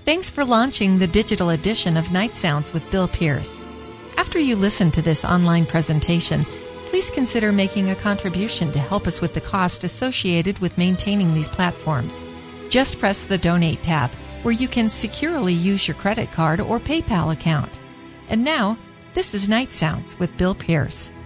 Thanks for launching the digital edition of Night Sounds with Bill Pierce. After you listen to this online presentation, please consider making a contribution to help us with the cost associated with maintaining these platforms. Just press the Donate tab, where you can securely use your credit card or PayPal account. And now, this is Night Sounds with Bill Pierce.